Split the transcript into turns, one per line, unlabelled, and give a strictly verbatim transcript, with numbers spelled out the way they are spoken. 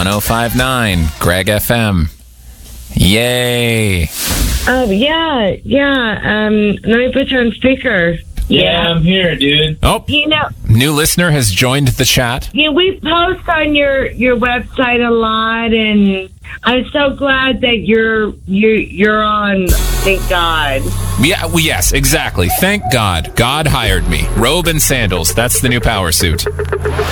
one oh five point nine Greg F M. Yay.
Oh, yeah, yeah. Um, let me put you on speaker.
Yeah, I'm here, dude.
Oh,
You know,
new listener has joined the chat.
yeah, we post on your, your website a lot, and I'm so glad that you're you're you're on. Thank God.
Yeah, well, yes, exactly. Thank God. God hired me. Robe and sandals. That's the new power suit.